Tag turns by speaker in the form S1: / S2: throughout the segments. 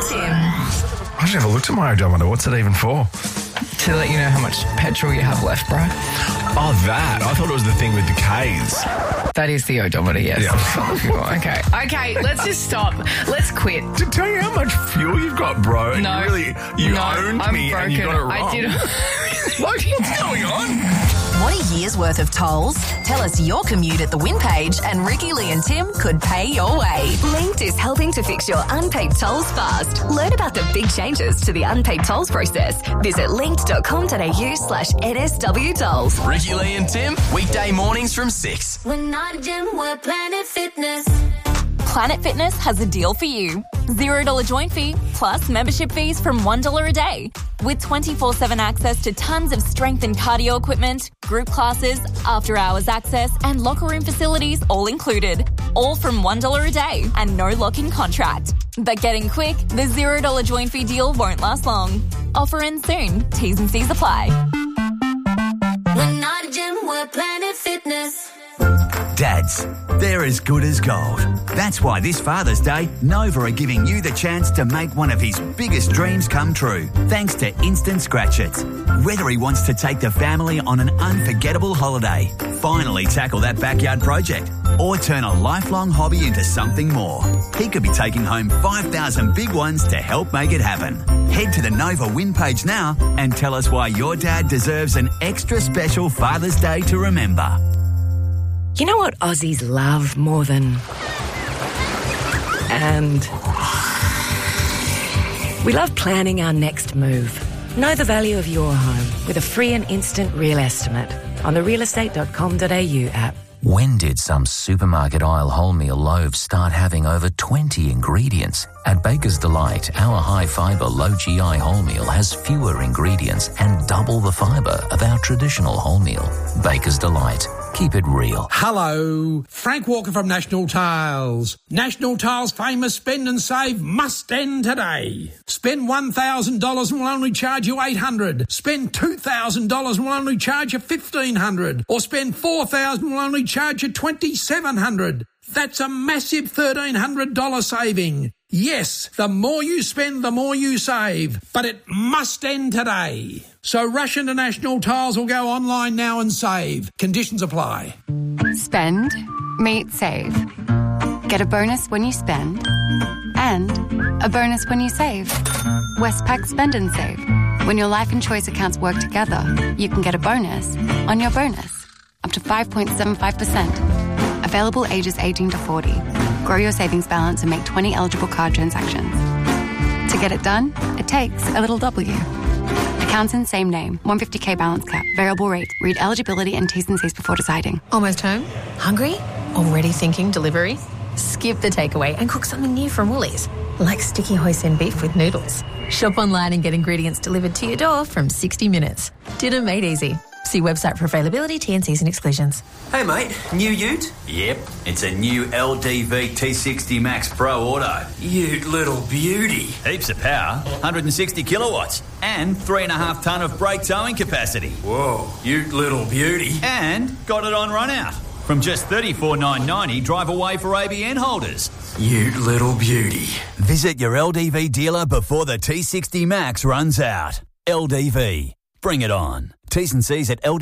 S1: and Tim.
S2: I should have a look at my odometer. What's it even for?
S3: To let you know how much petrol you have left, bro.
S2: Oh, that. I thought it was the thing with the K's.
S3: That is the odometer, yes.
S2: Yeah.
S3: Okay, let's just stop. Let's quit.
S2: To tell you how much fuel you've got, bro.
S3: No.
S2: You owned
S3: I'm
S2: me
S3: broken.
S2: and you got it wrong.
S3: I did.
S2: What's going on?
S1: Want a year's worth of tolls? Tell us your commute at the Win page and Ricky, Lee and Tim could pay your way.
S4: Linked is helping to fix your unpaid tolls fast. Learn about the big changes to the unpaid tolls process. Visit linked.com.au/NSW tolls.
S5: Ricky, Lee and Tim, weekday mornings from 6.
S6: We're not a gym, we're Planet Fitness.
S4: Planet Fitness has a deal for you. $0 joint fee plus membership fees from $1 a day. With 24/7 access to tons of strength and cardio equipment, group classes, after-hours access and locker room facilities all included. All from $1 a day and no lock-in contract. But getting quick, the $0 joint fee deal won't last long. Offer ends soon. T's and C's apply.
S6: We're not a gym, we're Planet Fitness.
S7: Dads, they're as good as gold. That's why this Father's Day, Nova are giving you the chance to make one of his biggest dreams come true, thanks to Instant Scratch It. Whether he wants to take the family on an unforgettable holiday, finally tackle that backyard project, or turn a lifelong hobby into something more, he could be taking home 5,000 big ones to help make it happen. Head to the Nova Win page now and tell us why your dad deserves an extra special Father's Day to remember.
S8: You know what Aussies love more than... And we love planning our next move. Know the value of your home with a free and instant real estimate on the realestate.com.au app.
S9: When did some supermarket aisle wholemeal loaves start having over 20 ingredients? At Baker's Delight, our high-fibre, low-GI wholemeal has fewer ingredients and double the fibre of our traditional wholemeal. Baker's Delight. Keep it real.
S10: Hello, Frank Walker from National Tiles. National Tiles' famous Spend and Save must end today. Spend $1,000 and we'll only charge you $800. Spend $2,000 and we'll only charge you $1,500. Or spend $4,000 and we'll only charge you $2,700. That's a massive $1,300 saving. Yes, the more you spend, the more you save. But it must end today. So rush into National Tiles or go online now and save. Conditions apply.
S11: Spend, meet, save. Get a bonus when you spend and a bonus when you save. Westpac Spend and Save. When your life and choice accounts work together, you can get a bonus on your bonus. Up to 5.75%. Available ages 18 to 40. Grow your savings balance and make 20 eligible card transactions. To get it done, it takes a little W. Accounts in same name. 150k balance cap. Variable rate. Read eligibility and T's and C's before deciding.
S12: Almost home? Hungry? Already thinking delivery? Skip the takeaway and cook something new from Woolies, like sticky hoisin beef with noodles. Shop online and get ingredients delivered to your door from 60 minutes. Dinner made easy. See website for availability, T&Cs and exclusions.
S13: Hey mate, new ute? Yep, it's a new LDV T60 Max Pro Auto. Ute little beauty. Heaps of power, 160 kilowatts, and 3.5 tonne of brake towing capacity. Whoa, ute little beauty. And got it on run out. From just $34,990 drive away for ABN holders. Ute little beauty.
S7: Visit your LDV dealer before the T60 Max runs out. LDV. Bring it on. T's and C's at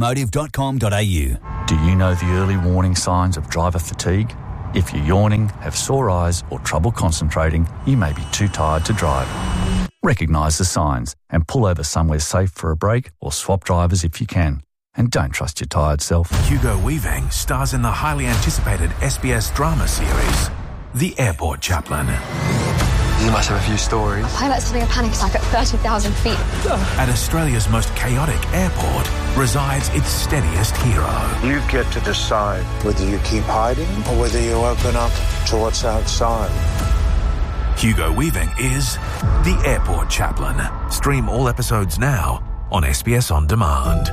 S7: ldvautomotive.com.au.
S14: Do you know the early warning signs of driver fatigue? If you're yawning, have sore eyes or trouble concentrating, you may be too tired to drive. Recognise the signs and pull over somewhere safe for a break or swap drivers if you can. And don't trust your tired self.
S15: Hugo Weaving stars in the highly anticipated SBS drama series, The Airport Chaplain.
S16: You must have a few stories.
S17: A pilot's having a panic attack at 30,000 feet.
S15: At Australia's most chaotic airport resides its steadiest hero.
S18: You get to decide whether you keep hiding or whether you open up to what's outside.
S15: Hugo Weaving is The Airport Chaplain. Stream all episodes now on SBS On Demand.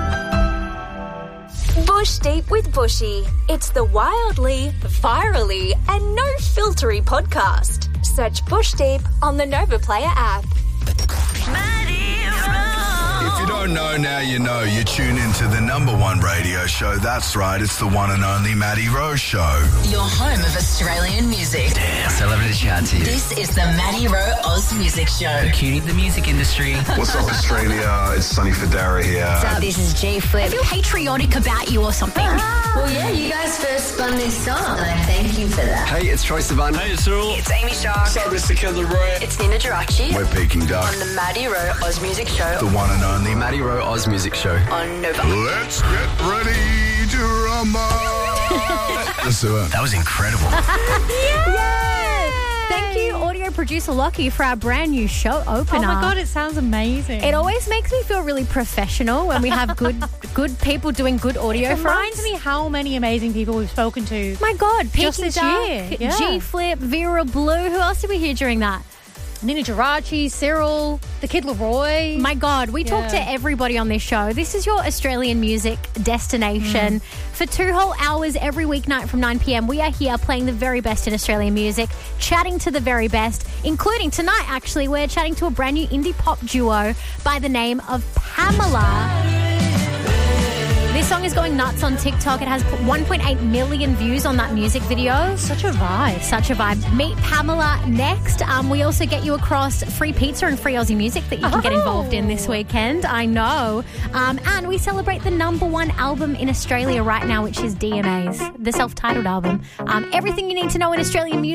S19: Bush Deep with Bushy. It's the wildly, virally, and no-filtery podcast. Search Bush Deep on the Nova Player app.
S6: If
S2: you don't know, now you know. You tune into the #1 radio show. That's right, it's the one and only Maddie Rowe Show.
S1: Your home of Australian music.
S5: Damn. Celebrity chat to you.
S1: This is the Maddie Rowe Oz Music Show.
S5: The cutie of the music industry.
S20: What's up, Australia? It's Sonny Fodera here.
S21: What's up? This is G Flip. I feel patriotic about you or something.
S22: Well, yeah, you guys first spun this song, and I thank you for that.
S16: Hey, it's Troye Sivan.
S23: Hey, it's Cyril.
S21: It's Amy Shark.
S23: What's up, Mr. Kendall Roy.
S21: It's Nina Geraci.
S2: We're Peking Duck.
S21: On the Maddie Rowe Oz Music Show.
S2: The one and only
S16: Maddie Rowe Oz Music Show.
S21: On Nova.
S2: Let's get ready to rumble.
S5: That was incredible.
S24: Thank you, audio producer Lockie, for our brand new show opener.
S25: Oh my God, it sounds amazing.
S24: It always makes me feel really professional when we have good people doing good audio
S25: It
S24: for us.
S25: reminds me how many amazing people we've spoken to.
S24: My God,
S25: just
S24: Peking
S25: this
S24: Duck,
S25: year. Yeah.
S24: G Flip, Vera Blue. Who else did we hear during that?
S25: Nina Geraci, Cyril, the Kid Leroy.
S24: My God, we talk to everybody on this show. This is your Australian music destination. For 2 whole hours every weeknight from 9 p.m, we are here playing the very best in Australian music, chatting to the very best, including tonight, actually, we're chatting to a brand new indie pop duo by the name of Pamela. This song is going nuts on TikTok. It has 1.8 million views on that music video.
S25: Such a vibe.
S24: Such a vibe. Meet Pamela next. We also get you across free pizza and free Aussie music that you can get involved in this weekend. I know. And we celebrate the #1 album in Australia right now, which is DMA's, the self-titled album. Everything you need to know in Australian music.